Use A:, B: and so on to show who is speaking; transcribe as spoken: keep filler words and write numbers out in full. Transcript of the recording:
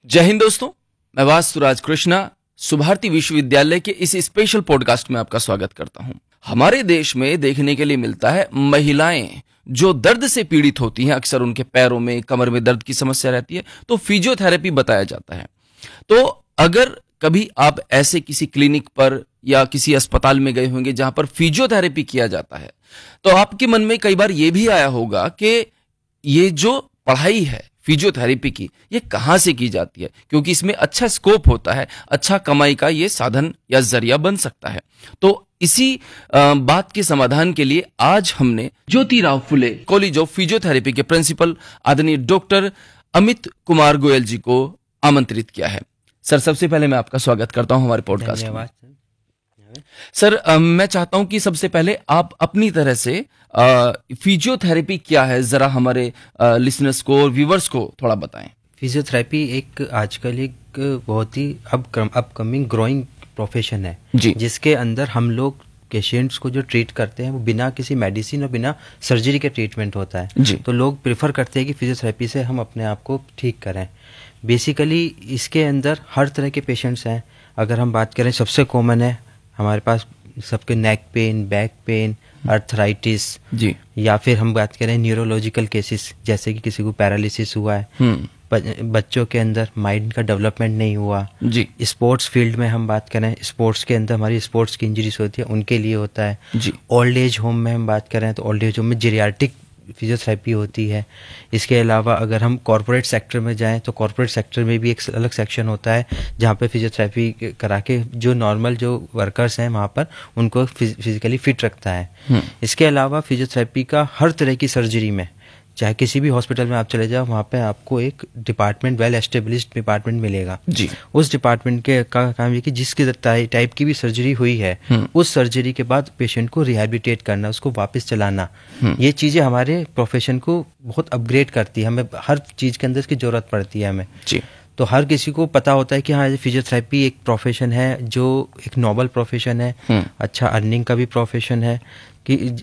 A: जय हिंद दोस्तों, मैं वास्तुराज कृष्णा सुभारती विश्वविद्यालय के इस स्पेशल पॉडकास्ट में आपका स्वागत करता हूं। हमारे देश में देखने के लिए मिलता है महिलाएं जो दर्द से पीड़ित होती हैं, अक्सर उनके पैरों में कमर में दर्द की समस्या रहती है, तो फिजियोथेरेपी बताया जाता है। तो अगर कभी आप ऐसे किसी क्लिनिक पर या किसी अस्पताल में गए होंगे जहां पर फिजियोथेरेपी किया जाता है, तो आपके मन में कई बार यह भी आया होगा कि ये जो पढ़ाई है फिजियोथेरेपी की, ये कहां से की जाती है, क्योंकि इसमें अच्छा स्कोप होता है, अच्छा कमाई का ये साधन या जरिया बन सकता है। तो इसी आ, बात के समाधान के लिए आज हमने Jyotirao Phule college of physiotherapy के प्रिंसिपल आदरणीय डॉक्टर अमित कुमार गोयल जी को आमंत्रित किया है। सर, सबसे पहले मैं आपका स्वागत करता हूं हमारे पॉडकास्ट में। सर, आ, मैं चाहता हूं कि सबसे पहले आप अपनी तरह से फिजियोथेरेपी क्या है जरा हमारे लिसनर्स को और व्यूवर्स को थोड़ा बताएं।
B: फिजियोथेरेपी एक आजकल एक बहुत ही अब अपकमिंग ग्रोइंग प्रोफेशन है
A: जी,
B: जिसके अंदर हम लोग पेशेंट्स को जो ट्रीट करते हैं वो बिना किसी मेडिसिन और बिना सर्जरी के ट्रीटमेंट होता है
A: जी।
B: तो लोग प्रेफर करते हैं कि फिजियोथेरेपी से हम अपने आप को ठीक करें। बेसिकली इसके अंदर हर तरह के पेशेंट्स हैं। अगर हम बात करें, सबसे कॉमन है हमारे पास सबके neck pain, back pain, arthritis
A: जी,
B: या फिर हम बात करें न्यूरोलॉजिकल केसेस, जैसे कि किसी को पैरालिसिस हुआ है, बच्चों के अंदर माइंड का डेवलपमेंट नहीं हुआ
A: जी,
B: स्पोर्ट्स फील्ड में हम बात करें, स्पोर्ट्स के अंदर हमारी स्पोर्ट्स की इंजरीज होती है, उनके लिए होता है
A: जी।
B: ओल्ड एज होम में हम बात करें तो ओल्ड एज होम में जेरियाट्रिक फिजियोथेरेपी होती है। इसके अलावा अगर हम कॉर्पोरेट सेक्टर में जाएं तो कॉर्पोरेट सेक्टर में भी एक अलग सेक्शन होता है जहाँ पे फिजियोथेरेपी करा के जो नॉर्मल जो वर्कर्स हैं वहाँ पर उनको फिजिकली फिट रखता है। इसके अलावा फिजियोथेरेपी का हर तरह की सर्जरी में, चाहे किसी भी हॉस्पिटल में आप चले जाओ, वहाँ पे आपको एक डिपार्टमेंट, वेल एस्टेब्लिश्ड डिपार्टमेंट मिलेगा
A: जी।
B: उस डिपार्टमेंट के का काम ये कि जिसकी टाइप की भी सर्जरी हुई है उस सर्जरी के बाद पेशेंट को रिहैबिलिटेट करना, उसको वापस चलाना, ये चीज़ें हमारे प्रोफेशन को बहुत अपग्रेड करती है। हमें हर चीज़ के अंदर इसकी ज़रूरत पड़ती है हमें जी। तो हर किसी को पता होता है कि हाँ, फिजियोथेरेपी एक प्रोफेशन है जो एक नोबल प्रोफेशन है, अच्छा अर्निंग का भी प्रोफेशन है, कि